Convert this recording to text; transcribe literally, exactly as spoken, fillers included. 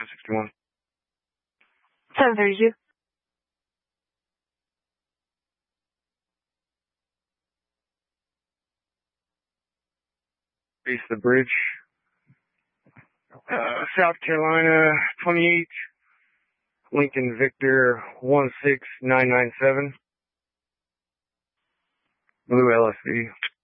sixty-one. seven thirty-two. Base of the bridge. Uh, South Carolina, twenty-eight. Lincoln Victor, one six nine nine seven. Blue L S V.